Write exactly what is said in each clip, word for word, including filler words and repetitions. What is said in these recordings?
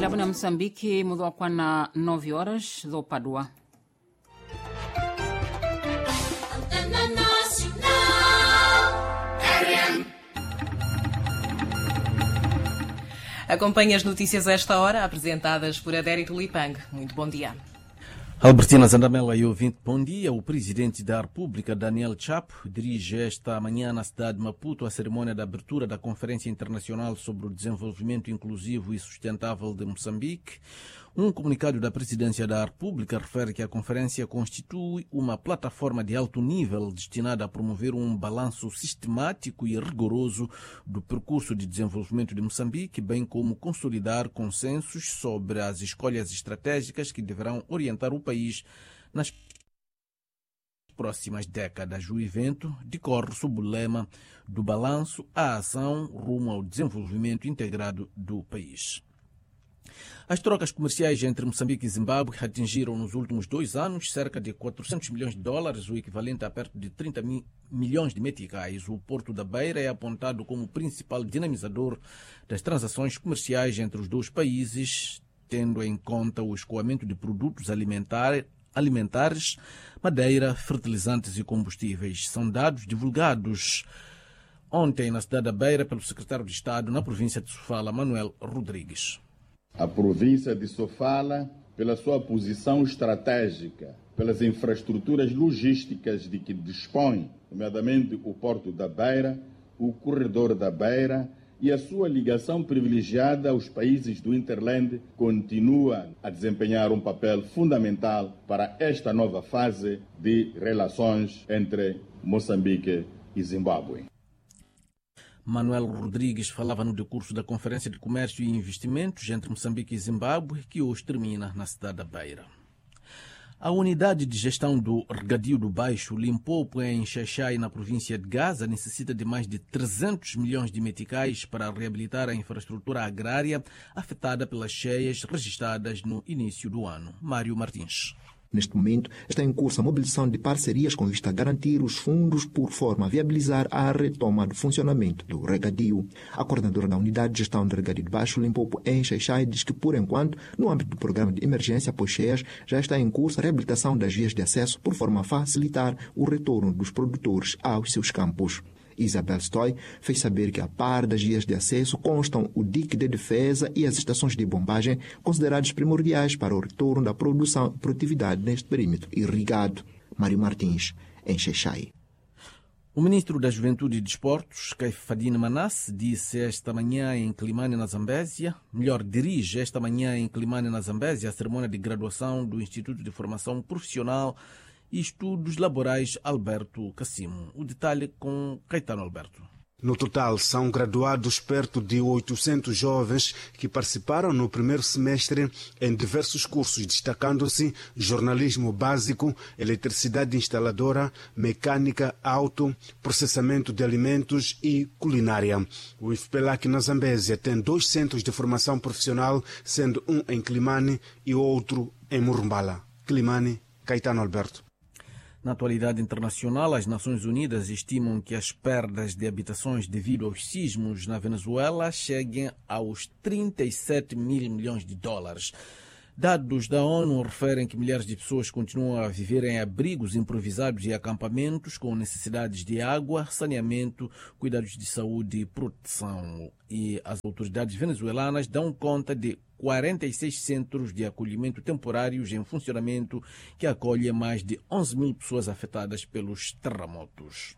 Mwirabu na Msambiki mudho kwa na nove horas do Padua. Acompanhe as notícias a esta hora, apresentadas por Adérito Lipang. Muito bom dia. Albertina Zandamela e ouvinte, bom dia. O presidente da República, Daniel Chapo, dirige esta manhã na cidade de Maputo a cerimônia de abertura da Conferência Internacional sobre o Desenvolvimento Inclusivo e Sustentável de Moçambique. Um comunicado da Presidência da República refere que a conferência constitui uma plataforma de alto nível destinada a promover um balanço sistemático e rigoroso do percurso de desenvolvimento de Moçambique, bem como consolidar consensos sobre as escolhas estratégicas que deverão orientar o país nas próximas décadas. O evento decorre sob o lema do balanço à ação rumo ao desenvolvimento integrado do país. As trocas comerciais entre Moçambique e Zimbábue atingiram nos últimos dois anos cerca de quatrocentos milhões de dólares, o equivalente a perto de trinta milhões de meticais. O Porto da Beira é apontado como o principal dinamizador das transações comerciais entre os dois países, tendo em conta o escoamento de produtos alimentar, alimentares, madeira, fertilizantes e combustíveis. São dados divulgados ontem na cidade da Beira pelo secretário de Estado na província de Sofala, Manuel Rodrigues. A província de Sofala, pela sua posição estratégica, pelas infraestruturas logísticas de que dispõe, nomeadamente o Porto da Beira, o Corredor da Beira e a sua ligação privilegiada aos países do Interland, continua a desempenhar um papel fundamental para esta nova fase de relações entre Moçambique e Zimbábue. Manuel Rodrigues falava no decurso da Conferência de Comércio e Investimentos entre Moçambique e Zimbábue, que hoje termina na cidade da Beira. A unidade de gestão do regadio do Baixo Limpopo, em Xaixai, na província de Gaza, necessita de mais de trezentos milhões de meticais para reabilitar a infraestrutura agrária afetada pelas cheias registradas no início do ano. Mário Martins. Neste momento, está em curso a mobilização de parcerias com vista a garantir os fundos por forma a viabilizar a retoma do funcionamento do regadio. A coordenadora da Unidade de Gestão do Regadio de Baixo Limpopo, em Xaixai, diz que, por enquanto, no âmbito do programa de emergência após cheias, já está em curso a reabilitação das vias de acesso por forma a facilitar o retorno dos produtores aos seus campos. Isabel Stoy fez saber que, a par das vias de acesso, constam o dique de defesa e as estações de bombagem, considerados primordiais para o retorno da produção e produtividade neste perímetro irrigado. Mário Martins, em Xaixai. O ministro da Juventude e Desportos, Caifadine Manasse, disse esta manhã em Climane, na Zambésia, melhor, dirige esta manhã em Climane, na Zambésia, a cerimônia de graduação do Instituto de Formação Profissional e Estudos Laborais Alberto Cassimo. O detalhe com Caetano Alberto. No total, são graduados perto de oitocentos jovens que participaram no primeiro semestre em diversos cursos, destacando-se jornalismo básico, eletricidade instaladora, mecânica, auto, processamento de alimentos e culinária. O IFPELAC na Zambésia tem dois centros de formação profissional, sendo um em Climane e outro em Murumbala. Climane, Caetano Alberto. Na atualidade internacional, as Nações Unidas estimam que as perdas de habitações devido aos sismos na Venezuela cheguem aos trinta e sete mil milhões de dólares. Dados da ONU referem que milhares de pessoas continuam a viver em abrigos improvisados e acampamentos com necessidades de água, saneamento, cuidados de saúde e proteção. E as autoridades venezuelanas dão conta de quarenta e seis centros de acolhimento temporários em funcionamento que acolhem mais de onze mil pessoas afetadas pelos terremotos.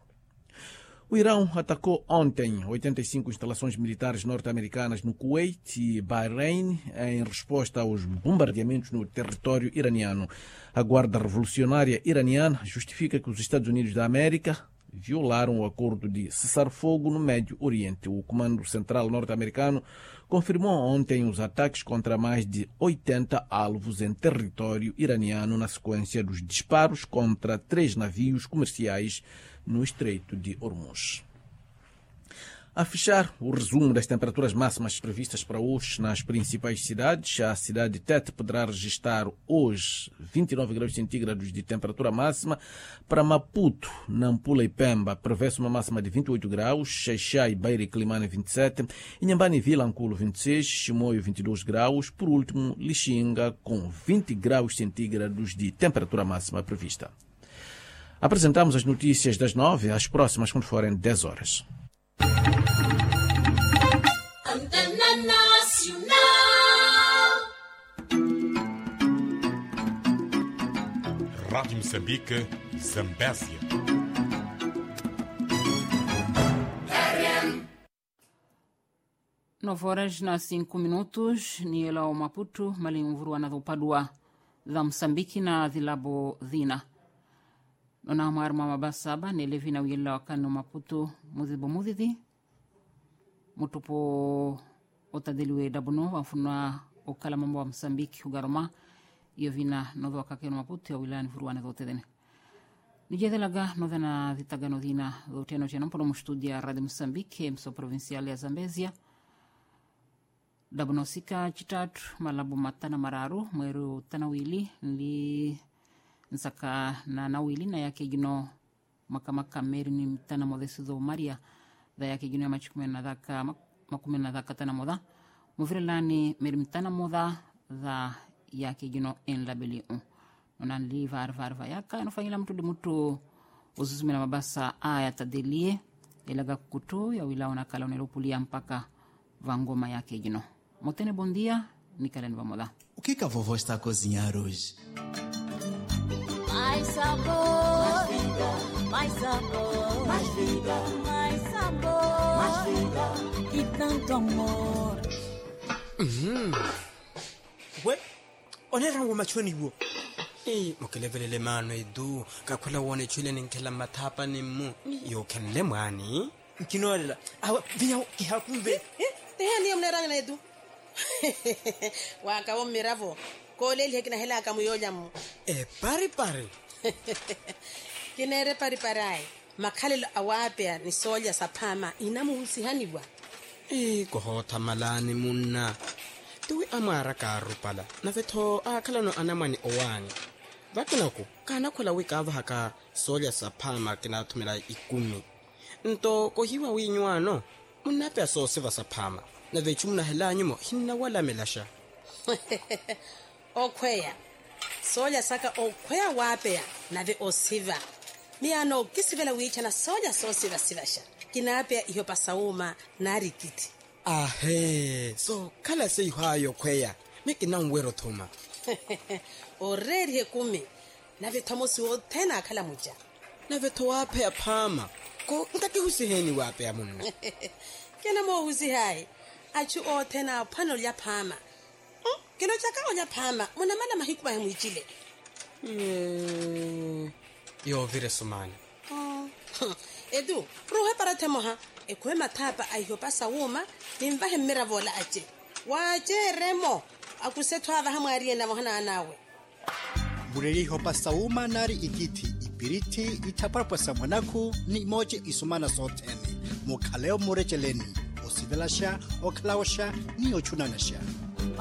O Irão atacou ontem oitenta e cinco instalações militares norte-americanas no Kuwait e Bahrein em resposta aos bombardeamentos no território iraniano. A Guarda Revolucionária Iraniana justifica que os Estados Unidos da América violaram o acordo de cessar-fogo no Médio Oriente. O Comando Central norte-americano confirmou ontem os ataques contra mais de oitenta alvos em território iraniano na sequência dos disparos contra três navios comerciais no Estreito de Hormuz. A fechar o resumo das temperaturas máximas previstas para hoje nas principais cidades, a cidade de Tete poderá registrar hoje vinte e nove graus centígrados de temperatura máxima. Para Maputo, Nampula e Pemba prevê-se uma máxima de vinte e oito graus, Xaixai, Beira e Climane vinte e sete, Inhambane e Vilanculo vinte e seis, Chimoio vinte e dois graus, por último Lixinga com vinte graus centígrados de temperatura máxima prevista. Apresentamos as notícias das nove, as próximas quando forem dez horas. Antena Nacional. Rádio Moçambique, Zambésia. nove horas na cinco minutos ni ela o Maputo malimvuruana do Padua da Moçambique na Vilabo Dina. Nona marma mabasaba nelevina wila wakano Maputo muzibo muzidi mutupo otadeliwe dabuno wafuna okala mambo wa Moçambique ugaroma iyo vina nodho wakakeno Maputo ya wilani vuruana dhote dene. Nijethelaga nodhana dhitagano dhina dhoteno chena mpono mstudia Radio Moçambique mso provinciali ya Zambezia dabuno sika chitatu malabu matana mararu mweru tanawili nli nsaka na nawili na yake gino makamaka meri ni mtana modesizo Maria da yake gino ya machikume na dhaka makume na dhaka tana moda muvirilani meri mtana moda da yake gino en labeli un nonan li var var vayaka inofanyila mtu di mtu uzuzumi na mabasa aya tadelie ilaga kutu ya wilao na kala unelopulia mpaka vangoma yake gino. Motene bom dia, Nicarene vamos lá. O que que a vovó está a cozinhar hoje? Mais sabor, mais vida, mais sabor, mais vida, mais sabor, mais vida e tanto amor. Mhm. We, onera ngoma chweni wo. Eh, mokelevele mano edu, kakhula wone chwele ninkela mathapa nimu. Yo kenle mwani. Kinolela. Awa vinya kihakumbe. Eh, tehani omnera na edu. Waka wo miravo. Kole ile kina hela kamuyoja mu. Eh, pari pari. Kinere pari parai. Makhalelo awapea ni soja sapama inamu usihaniwa. Eh, kohota malani munna. Tuwi amara karupala. Na veto akalano anamani owani. Bakinako kana khola wikava haka soja sapama kina tumela ikumi. Nto kohiwa winywano. Munapea so seva sapama. Na vechumna hela nyumo hinna wala melasha. Okweya. Soja saka okweya wapea na ve osiva. Miano kisivela wicha na soja so siva sivasha. Kinapea iyo pasauma na rikiti. Ahe, so kala se hayo kweya. Miki na mwero thuma. Oreri hekumi. Na ve tomosi wo tena kala muja. Na ve to wapea pama. Ko ntaki husiheni wapea munna. Kena mo husi hai. Achu o tena pano ya pama. Hmm? Kino chaka o ya pama. Muna mala mahikuba hemu ichile. Mm. Yo vire sumani. Oh. Edu, ruhe para temoha. Ekwe matapa aiho pasa wuma. Nimbahe mira vola ache. Wache remo. Akusetu hava hamu arienda mohana anawe. Bureri hopa sauma nari ikiti ipiriti itapara samanaku ni moje isumana soteni. Mokaleo morecheleni. Osivelasha oklawasha ni ochunanasha.